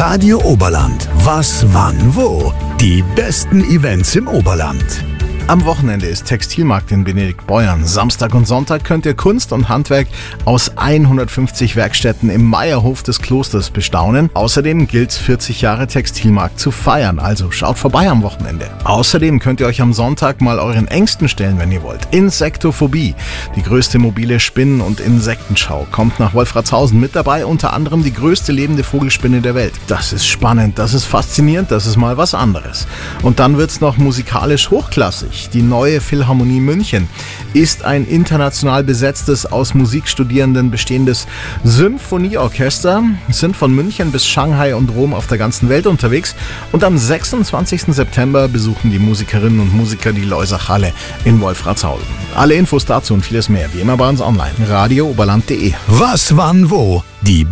Radio Oberland. Was, wann, wo? Die besten Events im Oberland. Am Wochenende ist Textilmarkt in Benediktbeuern. Samstag und Sonntag könnt ihr Kunst und Handwerk aus 150 Werkstätten im Meierhof des Klosters bestaunen. Außerdem gilt's 40 Jahre Textilmarkt zu feiern, also schaut vorbei am Wochenende. Außerdem könnt ihr euch am Sonntag mal euren Ängsten stellen, wenn ihr wollt. Insektophobie, die größte mobile Spinnen- und Insektenschau, kommt nach Wolfratshausen mit dabei, unter anderem die größte lebende Vogelspinne der Welt. Das ist spannend, das ist faszinierend, das ist mal was anderes. Und dann wird's noch musikalisch hochklassig. Die Neue Philharmonie München ist ein international besetztes, aus Musikstudierenden bestehendes Symphonieorchester, sind von München bis Shanghai und Rom auf der ganzen Welt unterwegs und am 26. September besuchen die Musikerinnen und Musiker die Loisach-Halle in Wolfratshausen. Alle Infos dazu und vieles mehr wie immer bei uns online, radiooberland.de. Was, wann, wo? Die